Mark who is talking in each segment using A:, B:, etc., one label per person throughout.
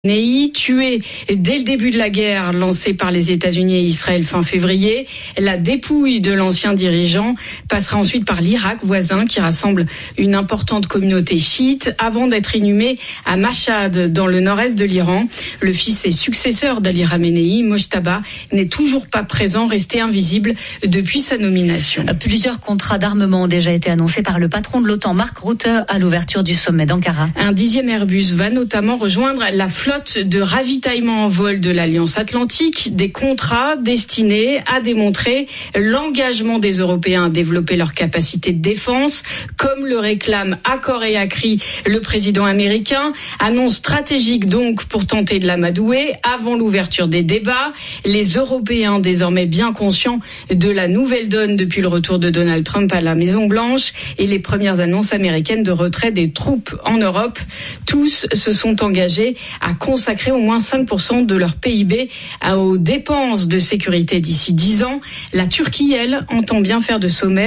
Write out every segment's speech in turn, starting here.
A: Khamenei, tué dès le début de la guerre lancée par les États-Unis et Israël fin février. La dépouille de l'ancien dirigeant passera ensuite par l'Irak voisin qui rassemble une importante communauté chiite avant d'être inhumé à Mashhad dans le nord-est de l'Iran. Le fils et successeur d'Ali Khamenei, Mojtaba, n'est toujours pas présent, resté invisible depuis sa nomination.
B: Plusieurs contrats d'armement ont déjà été annoncés par le patron de l'OTAN, Mark Rutte, à l'ouverture du sommet d'Ankara.
A: Un 10e Airbus va notamment rejoindre la flotte de ravitaillement en vol de l'Alliance Atlantique, des contrats destinés à démontrer l'engagement des Européens à développer leur capacité de défense, comme le réclame à corps et à cri le président américain. Annonce stratégique donc pour tenter de l'amadouer avant l'ouverture des débats. Les Européens, désormais bien conscients de la nouvelle donne depuis le retour de Donald Trump à la Maison-Blanche et les premières annonces américaines de retrait des troupes en Europe, tous se sont engagés à consacrer au moins 5% de leur PIB aux dépenses de sécurité d'ici 10 ans. La Turquie, elle, entend bien faire de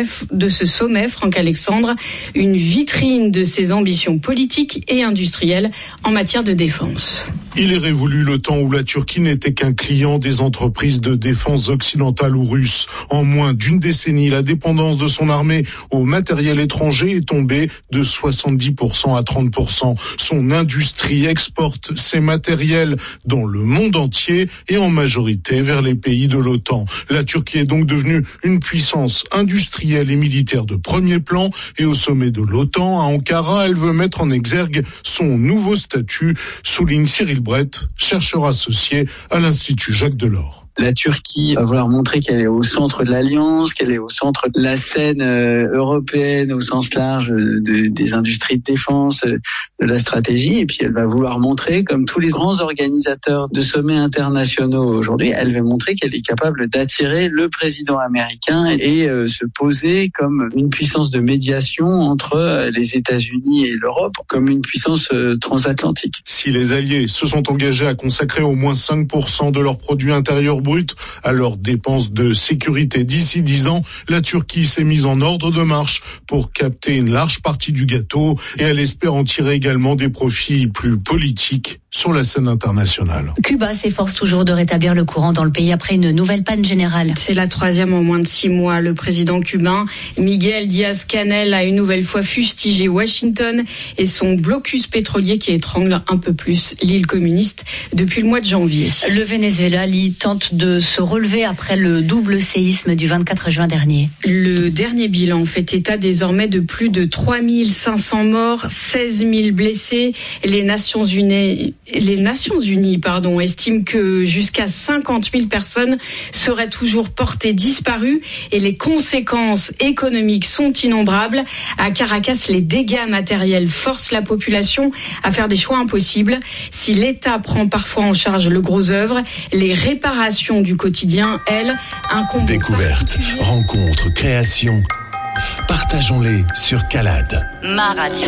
A: ce sommet, Franck Alexandre, une vitrine de ses ambitions politiques et industrielles en matière de défense.
C: Il est révolu le temps où la Turquie n'était qu'un client des entreprises de défense occidentales ou russes. En moins d'une décennie, la dépendance de son armée au matériel étranger est tombée de 70% à 30%. Son industrie exporte ses matériels dans le monde entier et en majorité vers les pays de l'OTAN. La Turquie est donc devenue une puissance industrielle et militaire de premier plan et au sommet de l'OTAN, à Ankara, elle veut mettre en exergue son nouveau statut, souligne Cyril Brett, chercheur associé à l'Institut Jacques Delors.
D: La Turquie va vouloir montrer qu'elle est au centre de l'Alliance, qu'elle est au centre de la scène européenne au sens large des industries de défense, de la stratégie. Et puis elle va vouloir montrer, comme tous les grands organisateurs de sommets internationaux aujourd'hui, elle va montrer qu'elle est capable d'attirer le président américain et se poser comme une puissance de médiation entre les États-Unis et l'Europe, comme une puissance transatlantique.
C: Si les alliés se sont engagés à consacrer au moins 5% de leur produit intérieur brut à leurs dépenses de sécurité d'ici 10 ans, la Turquie s'est mise en ordre de marche pour capter une large partie du gâteau et elle espère en tirer également des profits plus politiques sur la scène internationale.
B: Cuba s'efforce toujours de rétablir le courant dans le pays après une nouvelle panne générale.
A: C'est la 3e en moins de 6 mois. Le président cubain Miguel Díaz-Canel a une nouvelle fois fustigé Washington et son blocus pétrolier qui étrangle un peu plus l'île communiste depuis le mois de janvier.
B: Le Venezuela, tente de se relever après le double séisme du 24 juin dernier.
A: Le dernier bilan fait état désormais de plus de 3500 morts, 16 000 blessés. Les Nations Unies estiment que jusqu'à 50 000 personnes seraient toujours portées disparues et les conséquences économiques sont innombrables. À Caracas, les dégâts matériels forcent la population à faire des choix impossibles. Si l'État prend parfois en charge le gros œuvre, les réparations du quotidien, elles, incombent.
E: Découverte, rencontre, création. Partageons-les sur Calade.
B: Ma radio.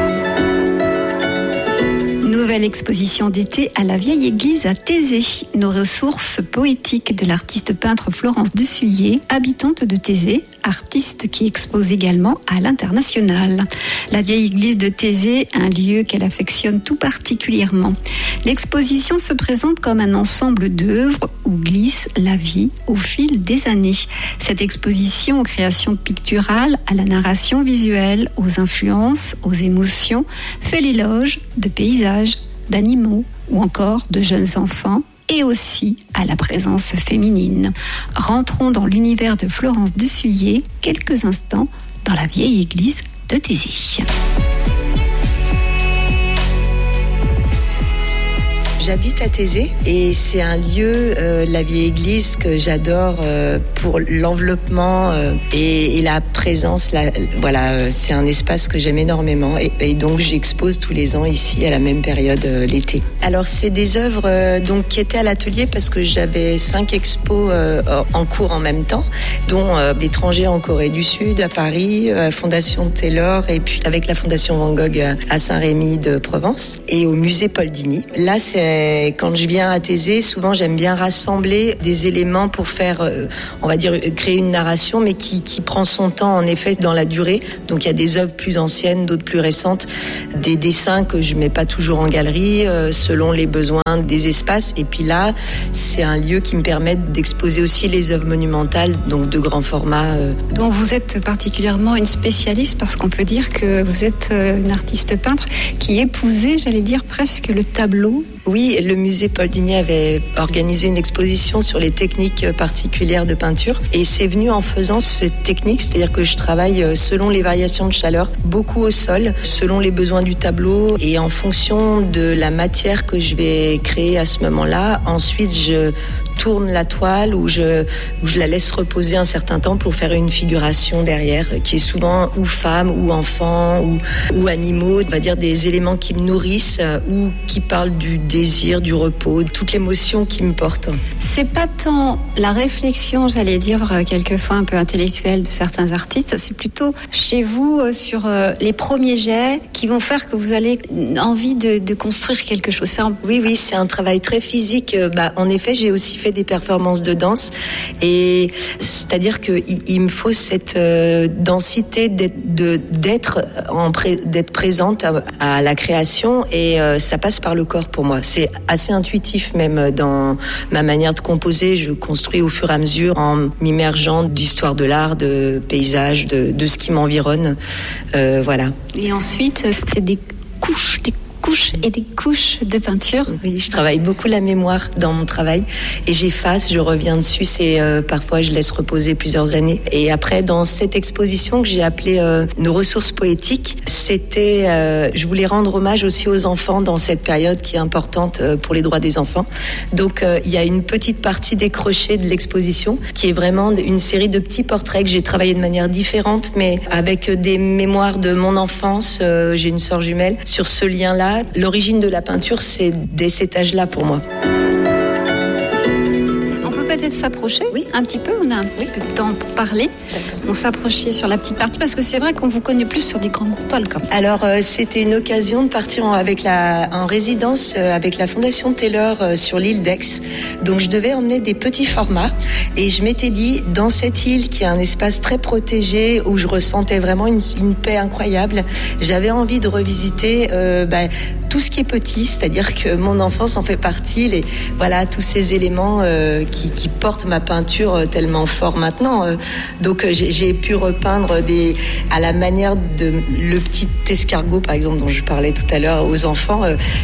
F: Nouvelle exposition d'été à la vieille église à Thésée. Nos ressources poétiques de l'artiste peintre Florence Dussuyer, habitante de Thésée, artiste qui expose également à l'international. La vieille église de Thésée, un lieu qu'elle affectionne tout particulièrement. L'exposition se présente comme un ensemble d'œuvres où glisse la vie au fil des années. Cette exposition aux créations picturales, à la narration visuelle, aux influences, aux émotions, fait l'éloge de paysages, d'animaux ou encore de jeunes enfants et aussi à la présence féminine. Rentrons dans l'univers de Florence Dussuyer quelques instants dans la vieille église de Thésée.
G: J'habite à Thésée et c'est un lieu, la vieille église, que j'adore pour l'enveloppement et la présence. Voilà, c'est un espace que j'aime énormément et donc j'expose tous les ans ici à la même période l'été. Alors c'est des œuvres donc qui étaient à l'atelier parce que j'avais 5 expos en cours en même temps, dont l'étranger en Corée du Sud, à Paris, Fondation Taylor et puis avec la Fondation Van Gogh à Saint-Rémy de Provence et au musée Paul Digny. Là c'est mais quand je viens à Thésée, souvent j'aime bien rassembler des éléments pour faire, on va dire, créer une narration, mais qui prend son temps en effet dans la durée. Donc il y a des œuvres plus anciennes, d'autres plus récentes, des dessins que je mets pas toujours en galerie, selon les besoins des espaces. Et puis là, c'est un lieu qui me permet d'exposer aussi les œuvres monumentales, donc de grand format.
F: Donc vous êtes particulièrement une spécialiste parce qu'on peut dire que vous êtes une artiste peintre qui épousait, j'allais dire, presque le tableau.
G: Oui, le musée Paul Dignet avait organisé une exposition sur les techniques particulières de peinture et c'est venu en faisant cette technique, c'est-à-dire que je travaille selon les variations de chaleur, beaucoup au sol, selon les besoins du tableau et en fonction de la matière que je vais créer à ce moment-là. Ensuite, je tourne la toile ou je la laisse reposer un certain temps pour faire une figuration derrière qui est souvent ou femme ou enfant ou animaux, on va dire des éléments qui me nourrissent ou qui parlent du désir, du repos, toute l'émotion qui me porte.
F: C'est pas tant la réflexion, j'allais dire quelquefois un peu intellectuelle de certains artistes, c'est plutôt chez vous sur les premiers jets qui vont faire que vous allez envie de construire quelque chose.
G: Oui, c'est un travail très physique. En effet, j'ai aussi fait des performances de danse et c'est-à-dire qu'il me faut cette densité d'être présente à la création et ça passe par le corps pour moi. C'est assez intuitif même dans ma manière de composer. Je construis au fur et à mesure en m'immergeant d'histoire de l'art, de paysages, de ce qui m'environne. Voilà.
F: Et ensuite, c'est des couches et des couches de peinture.
G: Oui, je travaille beaucoup la mémoire dans mon travail et j'efface, je reviens dessus, parfois je laisse reposer plusieurs années. Et après, dans cette exposition que j'ai appelée Nos ressources poétiques, je voulais rendre hommage aussi aux enfants dans cette période qui est importante pour les droits des enfants. Donc il y a une petite partie décrochée de l'exposition qui est vraiment une série de petits portraits que j'ai travaillé de manière différente, mais avec des mémoires de mon enfance. J'ai une sœur jumelle. Sur ce lien-là, l'origine de la peinture, c'est dès cet âge-là pour moi.
F: On peut peut-être s'approcher un petit peu, on a un petit peu de temps pour parler. On s'approchait sur la petite partie parce que c'est vrai qu'on vous connaît plus sur des grandes toiles quand même.
G: Alors c'était une occasion de partir en résidence avec la Fondation Taylor sur l'île d'Aix. Donc je devais emmener des petits formats et je m'étais dit dans cette île qui est un espace très protégé où je ressentais vraiment une paix incroyable, j'avais envie de revisiter tout ce qui est petit, c'est-à-dire que mon enfance en fait partie, tous ces éléments qui portent ma peinture tellement fort maintenant. Donc j'ai pu repeindre à la manière de le petit escargot par exemple dont je parlais tout à l'heure aux enfants.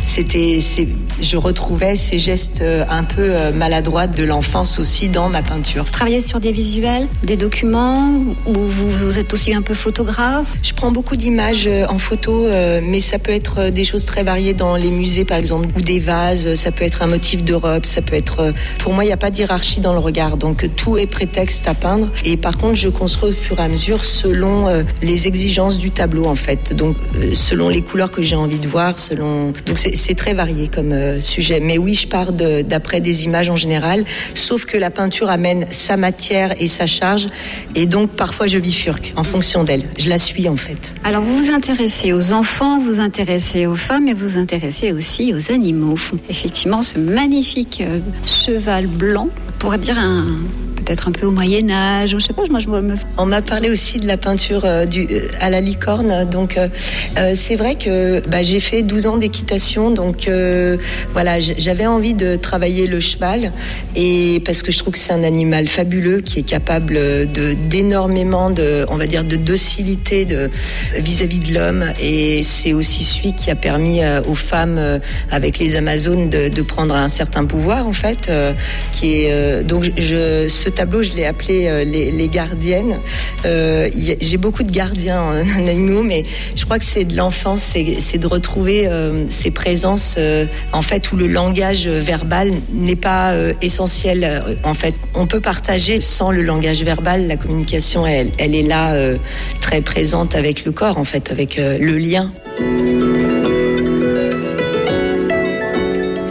G: Je retrouvais ces gestes un peu maladroits de l'enfance aussi dans ma peinture.
F: Vous travaillez sur des visuels, des documents, ou vous êtes aussi un peu photographe?
G: Je prends beaucoup d'images en photo, mais ça peut être des choses très variées dans les musées par exemple, ou des vases, ça peut être un motif de robe, ça peut être... Pour moi, il n'y a pas d'hierarchie dans le regard, donc tout est prétexte à peindre. Et par contre, je construis au fur et à mesure selon les exigences du tableau en fait, donc selon les couleurs que j'ai envie de voir, donc c'est très varié comme sujet. Mais oui, je pars d'après des images en général, sauf que la peinture amène sa matière et sa charge, et donc parfois je bifurque en fonction d'elle. Je la suis en fait.
F: Alors vous vous intéressez aux enfants, vous vous intéressez aux femmes et vous vous intéressez aussi aux animaux. Effectivement, ce magnifique cheval blanc, on pourrait dire peut-être un peu au Moyen-Âge, je sais pas,
G: On m'a parlé aussi de la peinture à la licorne, donc c'est vrai que j'ai fait 12 ans d'équitation, donc j'avais envie de travailler le cheval, et parce que je trouve que c'est un animal fabuleux qui est capable d'énormément de docilité vis-à-vis de l'homme, et c'est aussi celui qui a permis aux femmes avec les Amazones de prendre un certain pouvoir en fait, ce tableau, je l'ai appelé les gardiennes. J'ai beaucoup de gardiens en animaux, mais je crois que c'est de l'enfance, c'est de retrouver ces présences en fait où le langage verbal n'est pas essentiel. En fait, on peut partager sans le langage verbal. La communication, elle est là, très présente avec le corps, en fait, avec le lien.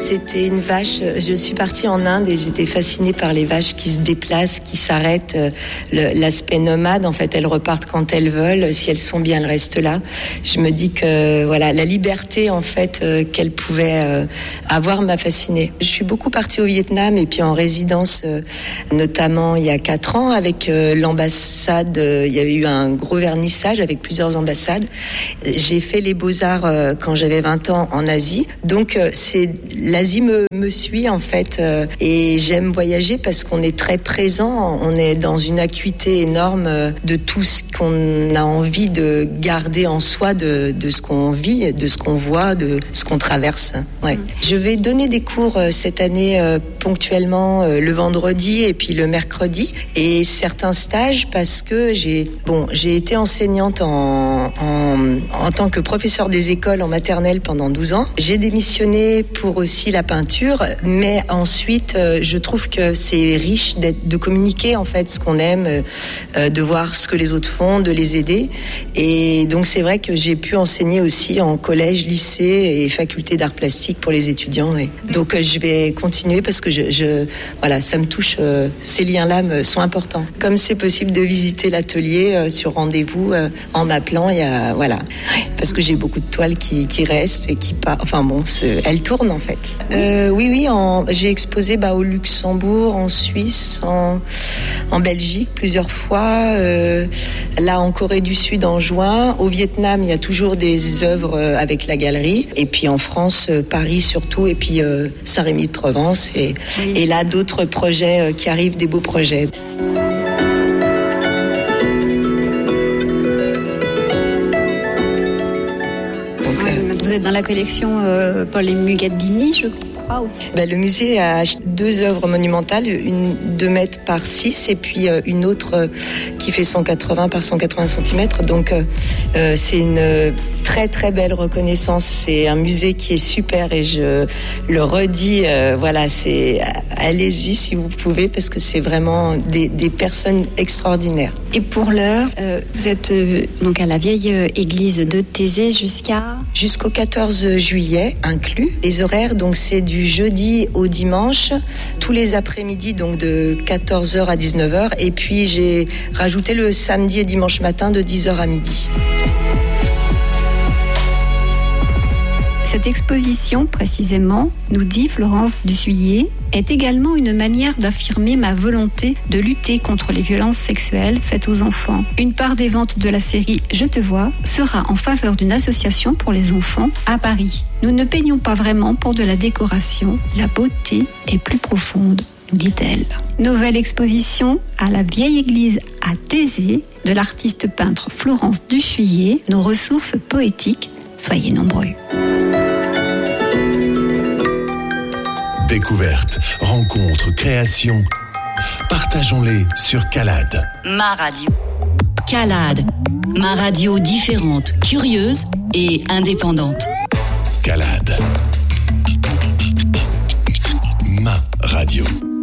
G: C'était une vache. Je suis partie en Inde et j'étais fascinée par les vaches qui se déplacent, qui s'arrêtent. L'aspect nomade, en fait, elles repartent quand elles veulent. Si elles sont bien, elles restent là. Je me dis que voilà, la liberté, en fait, qu'elles pouvaient avoir m'a fascinée. Je suis beaucoup partie au Vietnam et puis en résidence, notamment il y a 4 ans avec l'ambassade. Il y avait eu un gros vernissage avec plusieurs ambassades. J'ai fait les Beaux-Arts quand j'avais 20 ans en Asie. Donc l'Asie me suit en fait et j'aime voyager parce qu'on est très présent, on est dans une acuité énorme de tout ce qu'on a envie de garder en soi, de ce qu'on vit, de ce qu'on voit, de ce qu'on traverse. Ouais. Je vais donner des cours cette année ponctuellement le vendredi et puis le mercredi et certains stages parce que j'ai été enseignante en tant que professeur des écoles en maternelle pendant 12 ans. J'ai démissionné pour aussi la peinture, mais ensuite, je trouve que c'est riche de communiquer en fait ce qu'on aime, de voir ce que les autres font, de les aider. Et donc, c'est vrai que j'ai pu enseigner aussi en collège, lycée et faculté d'art plastique pour les étudiants. Et donc, je vais continuer parce que voilà, ça me touche. Ces liens-là sont importants. Comme c'est possible de visiter l'atelier sur rendez-vous en m'appelant, voilà, parce que j'ai beaucoup de toiles qui restent et qui partent. Enfin bon, elles tournent en fait. Oui, j'ai exposé au Luxembourg, en Suisse, en Belgique plusieurs fois. Là, en Corée du Sud en juin. Au Vietnam, il y a toujours des œuvres avec la galerie. Et puis en France, Paris surtout, et puis Saint-Rémy-de-Provence. Et là, d'autres projets qui arrivent, des beaux projets.
F: Vous êtes dans la collection Paul et Mugadini, je crois aussi.
G: Le musée a 2 œuvres monumentales, une 2 mètres par 6 et puis une autre qui fait 180 par 180 cm. Donc c'est une très très belle reconnaissance. C'est un musée qui est super et je le redis. Voilà, allez-y si vous pouvez parce que c'est vraiment des personnes extraordinaires.
F: Et pour l'heure, vous êtes donc à la vieille église de Thésée jusqu'au
G: 14 juillet inclus. Les horaires, donc c'est du jeudi au dimanche, tous les après-midi, donc de 14h à 19h. Et puis j'ai rajouté le samedi et dimanche matin de 10h à midi.
F: Cette exposition, précisément, nous dit Florence Dussuyer, est également une manière d'affirmer ma volonté de lutter contre les violences sexuelles faites aux enfants. Une part des ventes de la série Je te vois sera en faveur d'une association pour les enfants à Paris. Nous ne peignons pas vraiment pour de la décoration, la beauté est plus profonde, nous dit-elle. Nouvelle exposition à la vieille église à Thésée de l'artiste peintre Florence Dussuyer, nos ressources poétiques, soyez nombreux.
E: Découvertes, rencontres, créations. Partageons-les sur Calade.
H: Ma radio. Calade. Ma radio différente, curieuse et indépendante.
E: Calade. Ma radio.